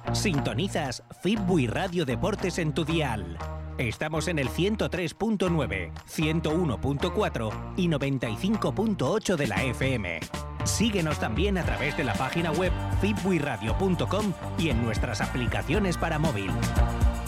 Sintonizas Fitbuy Radio Deportes en tu dial. Estamos en el 103.9, 101.4 y 95.8 de la FM. Síguenos también a través de la página web fitbuyradio.com y en nuestras aplicaciones para móvil.